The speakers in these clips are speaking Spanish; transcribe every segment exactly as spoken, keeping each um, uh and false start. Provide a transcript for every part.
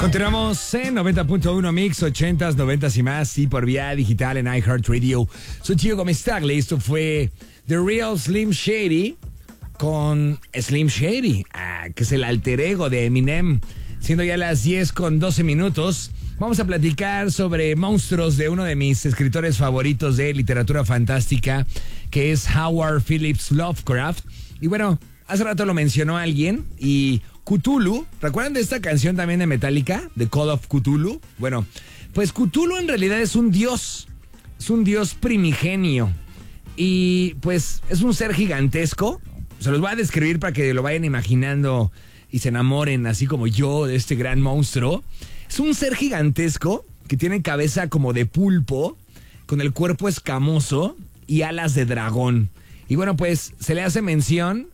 Continuamos en noventa punto uno Mix, ochentas, noventas y más, y por vía digital en iHeartRadio. Soy Chico Comestagle. Esto fue The Real Slim Shady con Slim Shady, ah, que es el alter ego de Eminem. Siendo ya las diez con doce minutos, vamos a platicar sobre monstruos de uno de mis escritores favoritos de literatura fantástica, que es Howard Phillips Lovecraft. Y bueno, hace rato lo mencionó alguien, y Cthulhu, ¿recuerdan de esta canción también de Metallica, The Call of Cthulhu? Bueno, pues Cthulhu en realidad es un dios, es un dios primigenio, y pues es un ser gigantesco. Se los voy a describir para que lo vayan imaginando y se enamoren, así como yo, de este gran monstruo. Es un ser gigantesco que tiene cabeza como de pulpo, con el cuerpo escamoso y alas de dragón. Y bueno, pues se le hace mención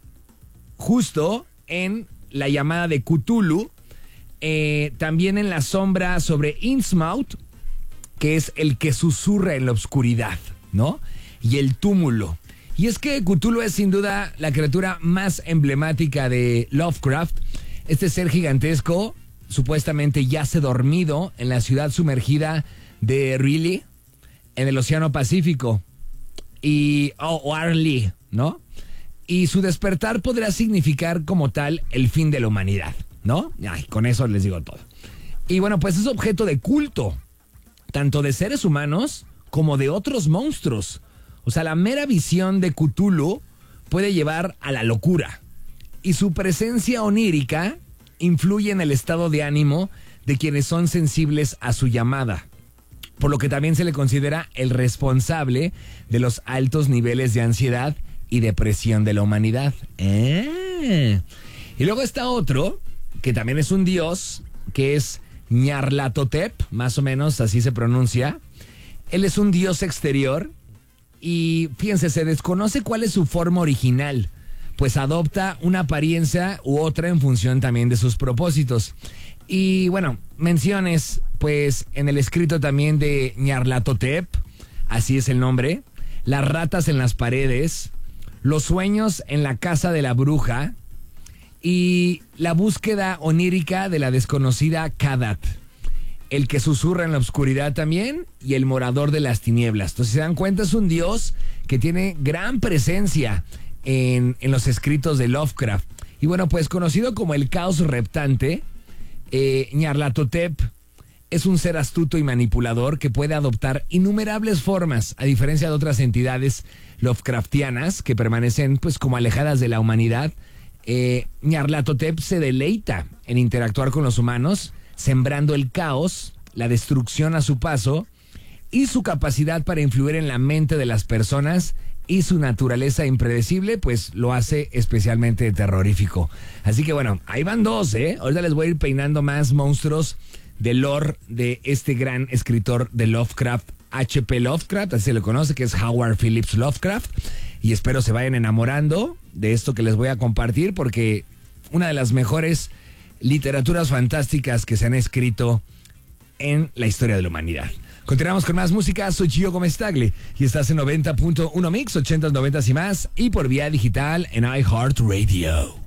justo en la llamada de Cthulhu, eh, también en la sombra sobre Innsmouth, que es el que susurra en la oscuridad, ¿no? Y el túmulo. Y es que Cthulhu es sin duda la criatura más emblemática de Lovecraft. Este ser gigantesco supuestamente yace dormido en la ciudad sumergida de R'lyeh, en el Océano Pacífico, y oh, o Arlie, ¿no? Y su despertar podrá significar como tal el fin de la humanidad, ¿no? Ay, con eso les digo todo. Y bueno, pues es objeto de culto, tanto de seres humanos como de otros monstruos. O sea, la mera visión de Cthulhu puede llevar a la locura. Y su presencia onírica influye en el estado de ánimo de quienes son sensibles a su llamada, por lo que también se le considera el responsable de los altos niveles de ansiedad y depresión de la humanidad. Eh. Y luego está otro, que también es un dios, que es Nyarlathotep, más o menos así se pronuncia. Él es un dios exterior y fíjense, se desconoce cuál es su forma original, pues adopta una apariencia u otra en función también de sus propósitos. Y bueno, menciones, pues en el escrito también de Nyarlathotep, así es el nombre, las ratas en las paredes, los sueños en la casa de la bruja y la búsqueda onírica de la desconocida Kadat, el que susurra en la oscuridad también, y el morador de las tinieblas. Entonces, si se dan cuenta, es un dios que tiene gran presencia en, en los escritos de Lovecraft. Y bueno, pues conocido como el caos reptante, eh, Nyarlathotep es un ser astuto y manipulador que puede adoptar innumerables formas, a diferencia de otras entidades Lovecraftianas que permanecen pues como alejadas de la humanidad. Eh, Nyarlathotep se deleita en interactuar con los humanos, sembrando el caos, la destrucción a su paso, y su capacidad para influir en la mente de las personas y su naturaleza impredecible, pues lo hace especialmente terrorífico. Así que bueno, ahí van dos, ¿eh? Ahorita les voy a ir peinando más monstruos del lore de este gran escritor de Lovecraft, H P Lovecraft, así se lo conoce, que es Howard Phillips Lovecraft. Y espero se vayan enamorando de esto que les voy a compartir, porque una de las mejores literaturas fantásticas que se han escrito en la historia de la humanidad. Continuamos con más música. Soy Chico Comestagle y estás en noventa punto uno Mix, ochentas, noventas y más, y por vía digital en iHeartRadio.